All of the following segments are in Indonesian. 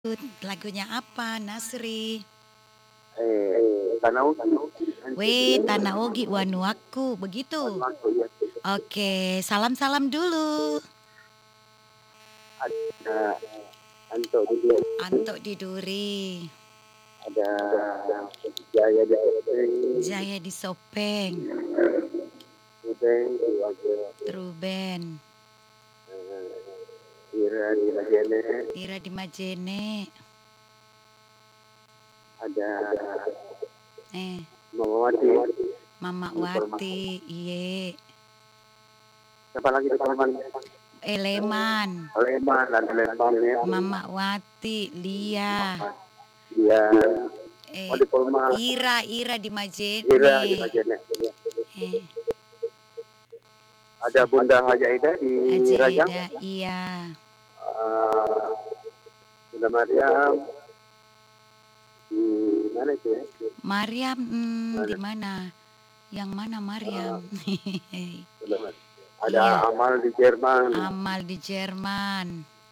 Lagunya apa, Nasri? Tanah Weh, Tanah Ogi Wanuaku, begitu. ya. Oke, salam-salam dulu. Ada Anto di dia, Antok di Duri, ada Jaya di Jaya di Sopeng, Ubeng di Wajah, Ruben, Ira di Rajene, Tira di Majene, ada eh, Mawati, Mama di Polman. Wati, iye, Siapa lagi di Polman? Eleman, Leman, ada Lembang ya. Mama Wati, Lia, Dia eh, di Polman, Ira di Ira Majene, di Rajene. eh, Ada Bunda Haja Ida di Haji Rajang, Eda, iya, uh, Bunda Mariam di mana itu ya? Mariam, di Mana? mana? Yang mana Mariam? Bunda Iya, ada Amal di Jerman, Amal di Jerman.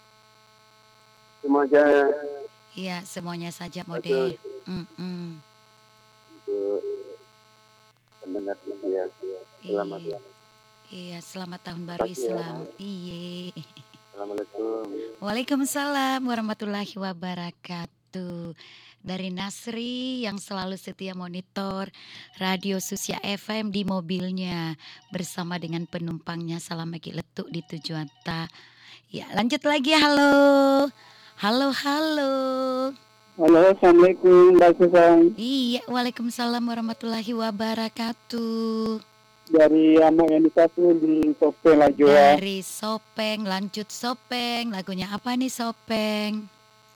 semua aja Iya, semuanya saja itu mode. Mm-mm. untuk pendengar ya. Selamat Iya, iya, selamat tahun baru pagi ya. Islam. Iya. Assalamualaikum. Waalaikumsalam warahmatullahi wabarakatuh. Dari Nasri yang selalu setia monitor Radio Susia FM di mobilnya bersama dengan penumpangnya selama letuk di tujuan ta. Ya, lanjut lagi. Halo. Halo, halo. Halo, assalamualaikum Mbak Susan. Iya, waalaikumsalam warahmatullahi wabarakatuh. Dari Amo yang dikasih di Topeng Lajoa. Dari Sopeng, lanjut Sopeng. Lagunya apa nih Sopeng?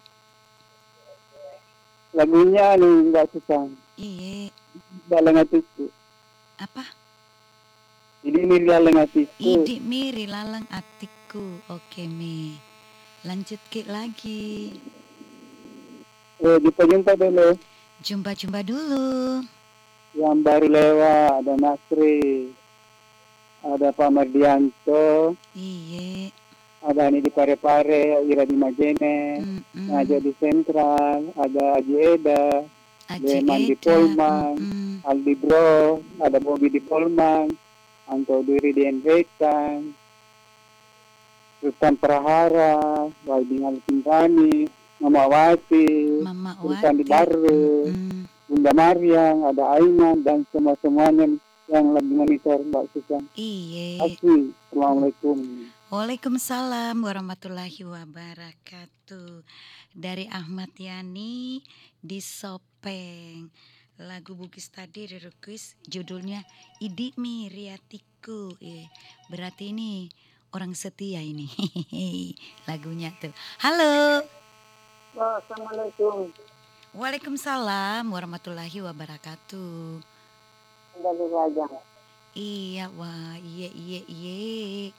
Lagunya nih Mbak Susan. Iya, Dalam hatiku. apa? Ini dalam hatiku. Idik miri lalang atiku. Oke, Mi. Lanjut lagi. Jumpa-jumpa dulu. Jumpa-jumpa dulu. Yang baru lewat ada Nasri, ada Pak Mardianto, Iya. ada Ani di Pare-Pare, Ira di Majene, Naja di Sentral, ada Aji Eda, Aji Leman di Eda. Polman, Aldi Bro, ada Bobby di Polman, Anto Duri di Envekan, Sultan Prahara, Walding Alpintani, Mama Wati, Mama Sultan di Wati. Baru, Bunda Mariam, ada Aiman, dan semua-semuanya yang lagi monitor Mbak Susan. Iya. Assalamualaikum. Waalaikumsalam warahmatullahi wabarakatuh. Dari Ahmad Yani di Sopeng. Lagu Bugis tadi request judulnya Idik Miriatiku. Berarti ini orang setia ini. Lagunya tuh. Halo. Assalamualaikum. Waalaikumsalam warahmatullahi wabarakatuh. Dari Rajang. Iya, wah, iya.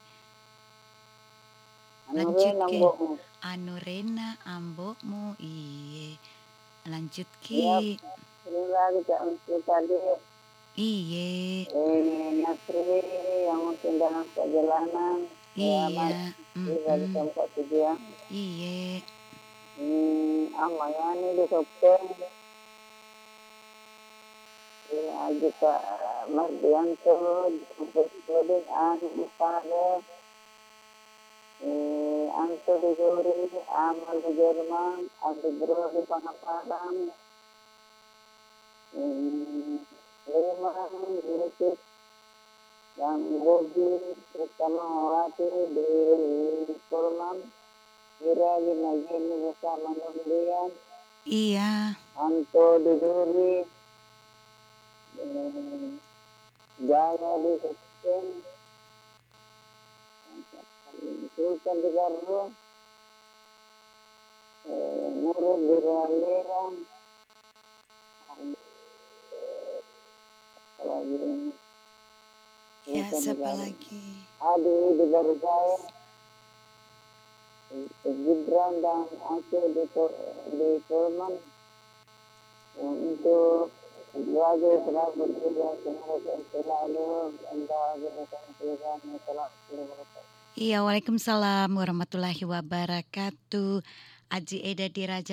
Anu Lanjut Rena ke Mbokmu. Anurena ambokmu, iye. Lanjut Yap. ki. Terima lagi Cak untuk tadi. Iye. Nasri yang mungkin dalam perjalanan. Iya. Dari tempat tujuan. Iye. Amayani di Sopeng. Aja Kak Mardianto, Jumpa Anu di Pare, Anto di Duri, Amal di Jerman, Aldi Bro di Pangapadang, Leman, Yusuf, dan Bobi, bersama Wati di Polman, Ira di Majene bersama Nundian, Iya. Anto di Duri, Jaya di Sopeng, Sultan di Gardu, Nurul di Raleran, Ya, siapa lagi? Adi di Barjaya, Gibran dan Aceh di Polman, untuk lagi selalu berjuang selalu anda gunakan pilihan yang telah Iya, waalaikumsalam warahmatullahi wabarakatuh. Aji Eda di Raja